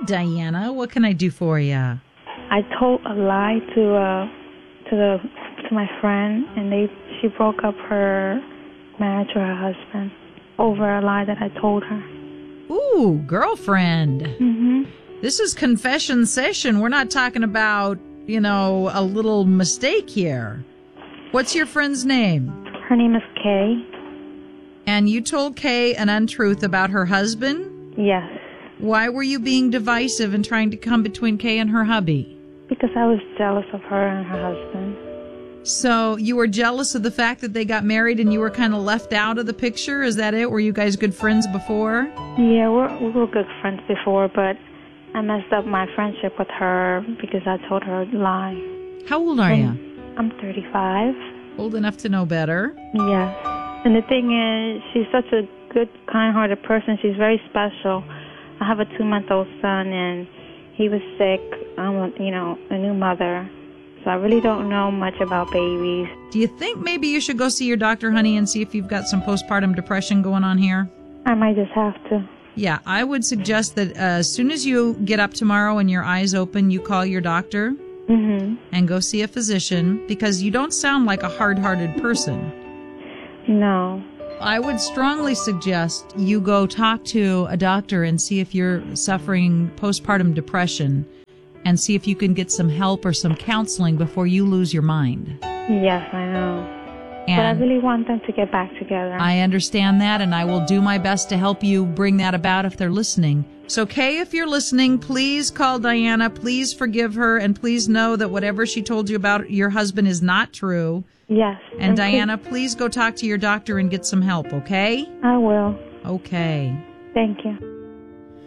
Diana. What can I do for you? I told a lie to my friend, and she broke up her marriage to her husband over a lie that I told her. Ooh, girlfriend. Mm-hmm. This is confession session. We're not talking about, a little mistake here. What's your friend's name? Her name is Kay. And you told Kay an untruth about her husband? Yes. Why were you being divisive and trying to come between Kay and her hubby? Because I was jealous of her and her husband. So you were jealous of the fact that they got married and you were kind of left out of the picture? Is that it? Were you guys good friends before? Yeah, we were good friends before, but I messed up my friendship with her because I told her a lie. How old are you? I'm 35. Old enough to know better. Yes. And the thing is, she's such a good, kind-hearted person. She's very special. I have a 2-month-old son, and he was sick. I'm a new mother. So I really don't know much about babies. Do you think maybe you should go see your doctor, honey, and see if you've got some postpartum depression going on here? I might just have to. Yeah, I would suggest that as soon as you get up tomorrow and your eyes open, you call your doctor and go see a physician, because you don't sound like a hard-hearted person. No. I would strongly suggest you go talk to a doctor and see if you're suffering postpartum depression and see if you can get some help or some counseling before you lose your mind. Yes, I know. And but I really want them to get back together. I understand that, and I will do my best to help you bring that about if they're listening. So, Kay, if you're listening, please call Diana. Please forgive her, and please know that whatever she told you about your husband is not true. Yes. And Diana, please go talk to your doctor and get some help, okay? I will. Okay. Thank you.